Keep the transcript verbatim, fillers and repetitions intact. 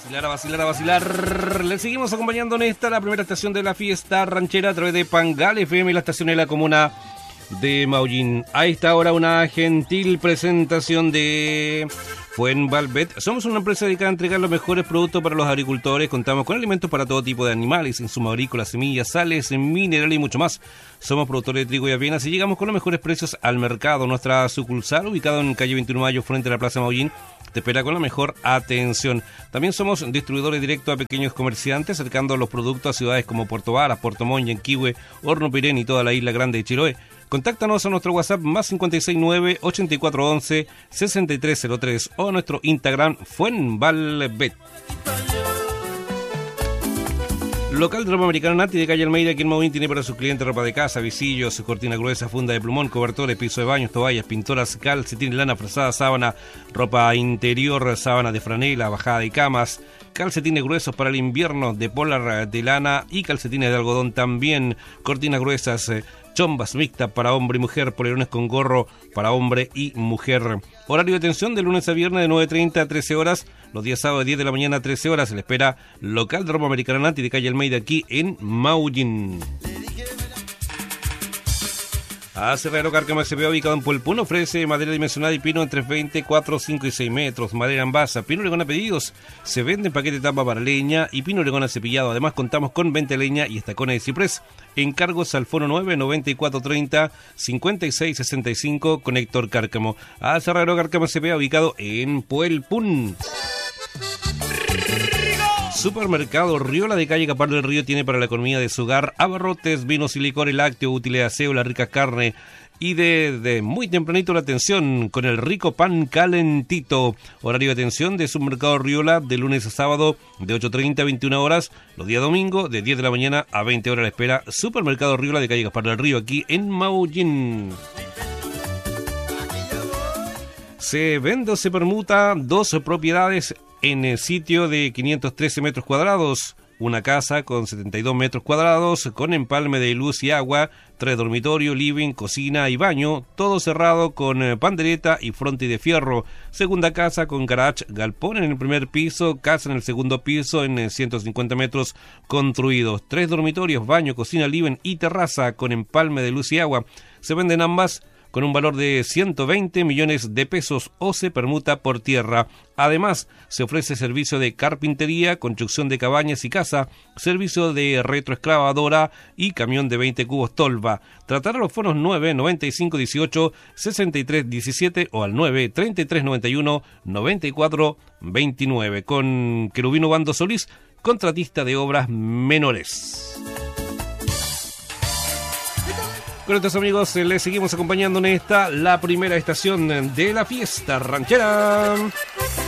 vacilar, a vacilar, a vacilar. Le seguimos acompañando en esta, la primera estación de la fiesta ranchera a través de Pangal F M, la estación de la comuna de Maullín. A esta hora una gentil presentación de Fuenvalvet. Somos una empresa dedicada a entregar los mejores productos para los agricultores. Contamos con alimentos para todo tipo de animales, insumos agrícolas, semillas, sales, minerales y mucho más. Somos productores de trigo y avenas y llegamos con los mejores precios al mercado. Nuestra sucursal, ubicada en calle veintiuno de Mayo, frente a la Plaza Maullín, te espera con la mejor atención. También somos distribuidores directos a pequeños comerciantes, acercando los productos a ciudades como Puerto Varas, Puerto Montt, Yanquihue, Horno Pirén y toda la isla grande de Chiloé. Contáctanos a nuestro WhatsApp más cinco seis nueve, ocho cuatro uno uno, seis tres cero tres o a nuestro Instagram Fuenvalvet. Local de ropa americana Nati de calle Almeida, aquí en Maullín, tiene para sus clientes ropa de casa, visillos, cortina gruesa, funda de plumón, cobertores, piso de baños, toallas, pintoras, calcetín, lana, frazada, sábana, ropa interior, sábana de franela, bajada de camas, calcetines gruesos para el invierno, de polar de lana y calcetines de algodón también, cortinas gruesas, eh, chombas mixtas para hombre y mujer, polerones con gorro para hombre y mujer. Horario de atención de lunes a viernes de nueve treinta a trece horas, los días sábados de diez de la mañana a trece horas. Se le espera local de ropa americana Nati de calle Almeida, aquí en Maullín. Aserradero Cárcamo S P, ubicado en Puelpún, ofrece madera dimensionada y pino entre veinte, cuatro, cinco y seis metros, madera en basa, pino oregón a pedidos, se vende en paquete de tapa para leña y pino oregón cepillado. Además contamos con venta de leña y estacones de ciprés. Encargos al fono nueve, noventa y cuatro treinta, cincuenta y seis sesenta y cinco con Héctor Cárcamo. Aserradero Cárcamo S P, ubicado en Puelpún. Supermercado Riola de calle Capar del Río tiene para la economía de su hogar abarrotes, vinos y licores, lácteos, útiles de aseo, la rica carne y de, de muy tempranito la atención con el rico pan calentito. Horario de atención de Supermercado Riola de lunes a sábado de ocho treinta a veintiuna horas, los días domingo de diez de la mañana a veinte horas. La espera Supermercado Riola de calle Capar del Río, aquí en Maullín. Se vende o se permuta dos propiedades en el sitio de quinientos trece metros cuadrados, una casa con setenta y dos metros cuadrados, con empalme de luz y agua, tres dormitorios, living, cocina y baño, todo cerrado con pandereta y fronte de fierro. Segunda casa con garage, galpón en el primer piso, casa en el segundo piso en ciento cincuenta metros construidos, tres dormitorios, baño, cocina, living y terraza con empalme de luz y agua. Se venden ambas con un valor de ciento veinte millones de pesos o se permuta por tierra. Además, se ofrece servicio de carpintería, construcción de cabañas y casa, servicio de retroexcavadora y camión de veinte cubos tolva. Tratar a los fonos nueve, noventa y cinco, dieciocho, sesenta y tres, diecisiete o al nueve, treinta y tres, noventa y uno, noventa y cuatro, veintinueve. Con Querubino Bando Solís, contratista de obras menores. Con estos amigos les seguimos acompañando en esta, la primera estación de la fiesta ranchera.